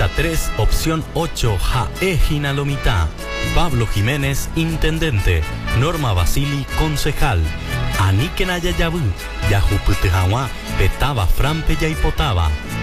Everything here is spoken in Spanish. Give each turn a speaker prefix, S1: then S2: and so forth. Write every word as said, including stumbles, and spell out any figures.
S1: tres, opción ocho, Jaejina Lomita. Pablo Jiménez, intendente. Norma Basili, concejal. Aniken Ayayabu, Yajuputejawa, Petaba Frampe Yaipotaba.